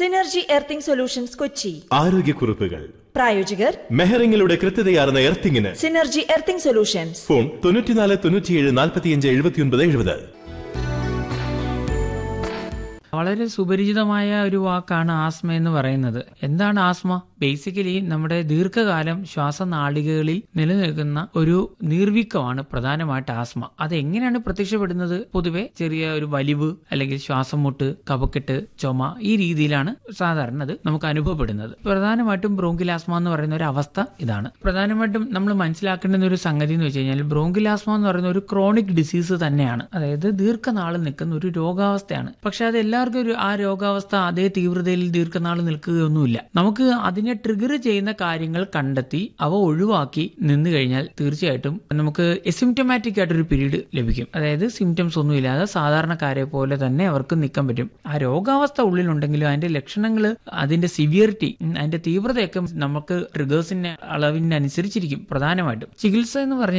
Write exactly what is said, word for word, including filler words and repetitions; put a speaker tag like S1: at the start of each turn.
S1: Synergy earthing solutions Kochi.
S2: ആരോഗ്യക്കുറിപ്പുകൾ
S1: പ്രായോജകർ
S2: മെഹറിംഗിലൂടെ കൃത്യതയാർന്ന എർത്തിങ്ങിന്
S1: synergy earthing solutions.
S2: Phone തൊണ്ണൂറ്റിനാല് തൊണ്ണൂറ്റിയേഴ് നാൽപ്പത്തിയഞ്ച് എഴുപത്തിയൊൻപത് എഴുപത്.
S3: വളരെ സുപരിചിതമായ ഒരു വാക്കാണ് ആസ്മ എന്ന് പറയുന്നത്. എന്താണ് ആസ്മ? ബേസിക്കലി നമ്മുടെ ദീർഘകാലം ശ്വാസനാളികകളിൽ നിലനിൽക്കുന്ന ഒരു നീർവീക്കമാണ് പ്രധാനമായിട്ട് ആസ്മ. അത് എങ്ങനെയാണ് പ്രത്യക്ഷപ്പെടുന്നത്? പൊതുവെ ചെറിയ ഒരു വലിവ് അല്ലെങ്കിൽ ശ്വാസം മുട്ട്, കഫക്കെട്ട്, ചുമ, ഈ രീതിയിലാണ് സാധാരണ അത് നമുക്ക് അനുഭവപ്പെടുന്നത്. പ്രധാനമായിട്ടും ബ്രോങ്കിൽ ആസ്മ എന്ന് പറയുന്ന ഒരു അവസ്ഥ ഇതാണ്. പ്രധാനമായിട്ടും നമ്മൾ മനസ്സിലാക്കേണ്ടുന്ന ഒരു സംഗതി എന്ന് വെച്ച് കഴിഞ്ഞാൽ ബ്രോങ്കിൽ ആസ്മ എന്ന് പറയുന്ന ഒരു ക്രോണിക് ഡിസീസ് തന്നെയാണ്. അതായത് ദീർഘനാൾ നിൽക്കുന്ന ഒരു രോഗാവസ്ഥയാണ്. പക്ഷെ അത് എല്ലാവർക്കും ഒരു ആ രോഗാവസ്ഥ അതേ തീവ്രതയിൽ ദീർഘനാൾ നിൽക്കുകയൊന്നുമില്ല. നമുക്ക് അതിനെ ട്രിഗർ ചെയ്യുന്ന കാര്യങ്ങൾ കണ്ടെത്തി അവ ഒഴിവാക്കി നിന്ന് കഴിഞ്ഞാൽ തീർച്ചയായിട്ടും നമുക്ക് എസിംപ്റ്റമാറ്റിക് ആയിട്ടൊരു പീരീഡ് ലഭിക്കും. അതായത് സിംറ്റംസ് ഒന്നും ഇല്ലാതെ സാധാരണക്കാരെ പോലെ തന്നെ അവർക്ക് നിൽക്കാൻ പറ്റും. ആ രോഗാവസ്ഥ ഉള്ളിലുണ്ടെങ്കിലും അതിന്റെ ലക്ഷണങ്ങൾ, അതിന്റെ സിവിയറിറ്റി, അതിന്റെ തീവ്രതയൊക്കെ നമുക്ക് ട്രിഗേഴ്സിന്റെ അളവിനനുസരിച്ചിരിക്കും. പ്രധാനമായിട്ടും ചികിത്സ എന്ന് പറഞ്ഞ